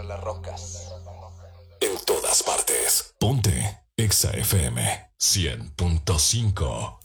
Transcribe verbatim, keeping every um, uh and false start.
las rocas. En todas partes. Ponte Exa F M cien punto cinco.